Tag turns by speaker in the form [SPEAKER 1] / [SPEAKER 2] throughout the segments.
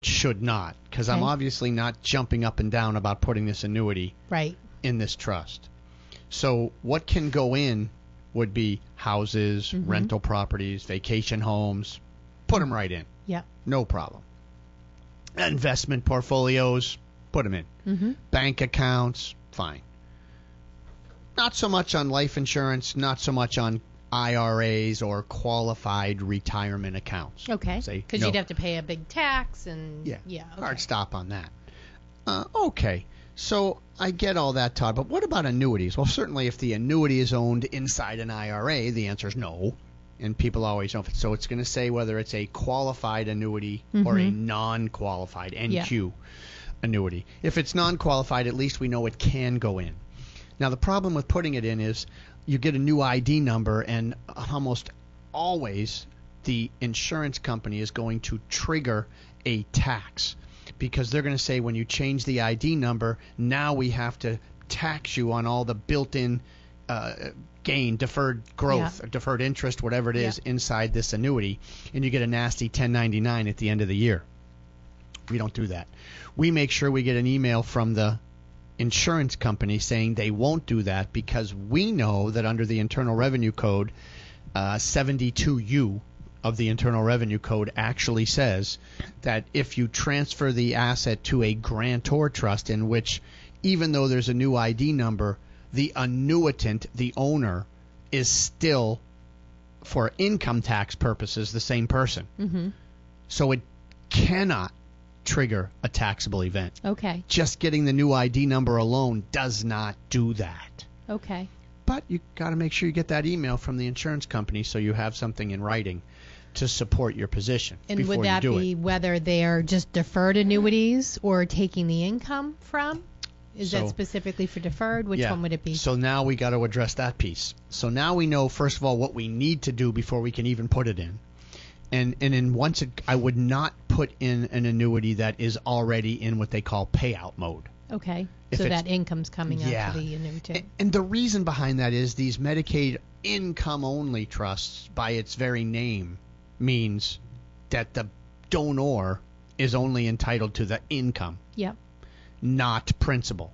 [SPEAKER 1] should not, because I'm
[SPEAKER 2] Okay.
[SPEAKER 1] obviously not jumping up and down about putting this annuity
[SPEAKER 2] Right.
[SPEAKER 1] in this trust. So what can go in would be houses, rental properties, vacation homes. Put them right in.
[SPEAKER 2] Yep.
[SPEAKER 1] No problem. Investment portfolios, put them in.
[SPEAKER 2] Mm-hmm.
[SPEAKER 1] Bank accounts, fine. Not so much on life insurance, not so much on IRAs or qualified retirement accounts.
[SPEAKER 2] Okay.
[SPEAKER 1] Say
[SPEAKER 2] Because
[SPEAKER 1] no.
[SPEAKER 2] you'd have to pay a big tax and
[SPEAKER 1] Yeah.
[SPEAKER 2] okay.
[SPEAKER 1] Hard stop on that. Okay. So I get all that, Todd, but what about annuities? Well, certainly if the annuity is owned inside an IRA, the answer is no. And people always know. So it's going to say whether it's a qualified annuity or a non-qualified NQ annuity. If it's non-qualified, at least we know it can go in. Now, the problem with putting it in is you get a new ID number, and almost always the insurance company is going to trigger a tax because they're going to say when you change the ID number, now we have to tax you on all the built-in gain, deferred growth, or deferred interest, whatever it is, inside this annuity, and you get a nasty 1099 at the end of the year. We don't do that. We make sure we get an email from the insurance company saying they won't do that because we know that under the Internal Revenue Code, 72U of the Internal Revenue Code actually says that if you transfer the asset to a grantor trust in which, even though there's a new ID number, the annuitant, the owner, is still, for income tax purposes, the same person.
[SPEAKER 2] Mm-hmm.
[SPEAKER 1] So it cannot trigger a taxable event.
[SPEAKER 2] Okay.
[SPEAKER 1] Just getting the new ID number alone does not do that.
[SPEAKER 2] Okay.
[SPEAKER 1] But you got to make sure you get that email from the insurance company so you have something in writing to support your position
[SPEAKER 2] And
[SPEAKER 1] before
[SPEAKER 2] would that
[SPEAKER 1] you do
[SPEAKER 2] be
[SPEAKER 1] it.
[SPEAKER 2] whether they're just deferred annuities or taking the income from? Is that
[SPEAKER 1] So-
[SPEAKER 2] specifically for deferred? Which one would it be?
[SPEAKER 1] So now we got to address that piece. So now we know, first of all, what we need to do before we can even put it in. And in once it, I would not put in an annuity that is already in what they call payout mode.
[SPEAKER 2] Okay.
[SPEAKER 1] If
[SPEAKER 2] So
[SPEAKER 1] it's-
[SPEAKER 2] that income's coming
[SPEAKER 1] Yeah.
[SPEAKER 2] out to the annuitant.
[SPEAKER 1] And the reason behind that is these Medicaid income-only trusts, by its very name, means that the donor is only entitled to the income,
[SPEAKER 2] Yep.
[SPEAKER 1] not principal.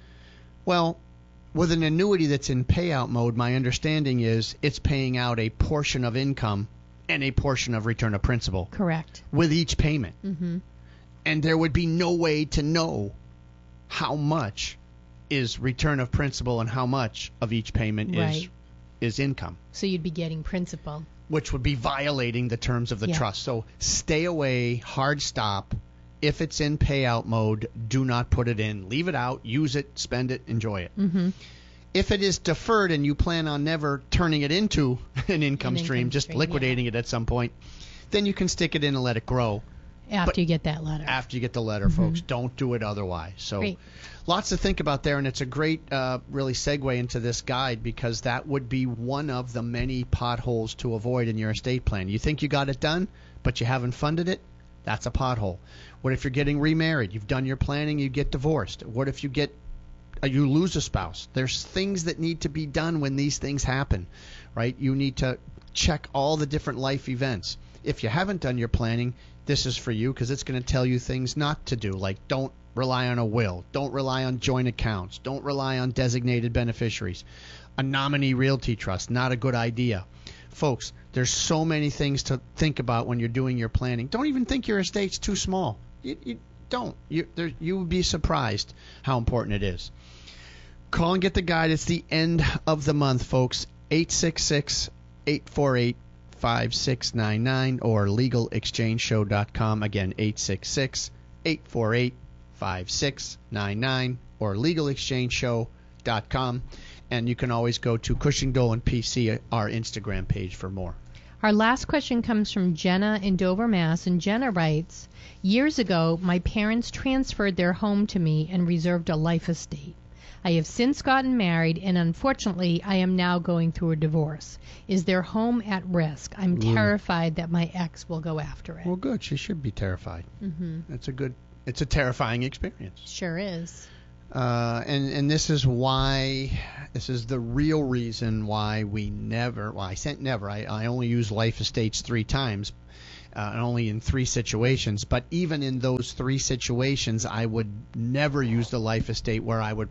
[SPEAKER 1] Well, with an annuity that's in payout mode, my understanding is it's paying out a portion of income and a portion of return of principal
[SPEAKER 2] Correct.
[SPEAKER 1] with each payment.
[SPEAKER 2] Mm-hmm.
[SPEAKER 1] And there would be no way to know how much is return of principal and how much of each payment
[SPEAKER 2] Right.
[SPEAKER 1] is income,
[SPEAKER 2] So you'd be getting principal.
[SPEAKER 1] which would be violating the terms of the
[SPEAKER 2] Yeah.
[SPEAKER 1] trust. So stay away, hard stop. If it's in payout mode, do not put it in. Leave it out, use it, spend it, enjoy it.
[SPEAKER 2] Mm-hmm.
[SPEAKER 1] If it is deferred and you plan on never turning it into an income stream, just liquidating it at some point, then you can stick it in and let it grow.
[SPEAKER 2] After you get that letter.
[SPEAKER 1] After you get the letter, folks. Don't do it otherwise. So
[SPEAKER 2] Great.
[SPEAKER 1] lots to think about there, and it's a great really segue into this guide because that would be one of the many potholes to avoid in your estate plan. You think you got it done, but you haven't funded it? That's a pothole. What if you're getting remarried? You've done your planning, you get divorced. What if you get you lose a spouse? There's things that need to be done when these things happen, right? You need to check all the different life events. If you haven't done your planning, this is for you because it's going to tell you things not to do, like don't rely on a will, don't rely on joint accounts, don't rely on designated beneficiaries. A nominee realty trust, not a good idea. Folks, there's so many things to think about when you're doing your planning. Don't even think your estate's too small. You don't. You would be surprised how important it is. Call and get the guide. It's the end of the month, folks. 866-848-5699 or legalexchangeshow.com. Again, 866-848-5699 or legalexchangeshow.com. And you can always go to Cushing Dolan PC, our Instagram page, for more.
[SPEAKER 2] Our last question comes from Jenna in Dover, Mass. And Jenna writes, years ago, my parents transferred their home to me and reserved a life estate. I have since gotten married, and unfortunately, I am now going through a divorce. Is their home at risk? I'm terrified that my ex will go after it.
[SPEAKER 1] Well, good. She should be terrified.
[SPEAKER 2] Mm-hmm.
[SPEAKER 1] It's a terrifying experience.
[SPEAKER 2] Sure is.
[SPEAKER 1] And this is the real reason why we never, I only use life estates 3 times. and only in 3 situations. But even in those 3 situations, I would never use the life estate where I would